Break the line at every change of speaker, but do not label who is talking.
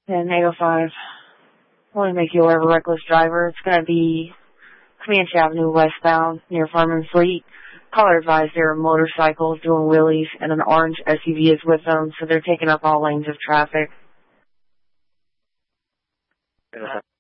And 805. I want to make you aware of a reckless driver. It's going to be Comanche Avenue westbound near Farm and Fleet. Caller advised there are motorcycles doing wheelies and an orange SUV is with them, so they're taking up all lanes of traffic.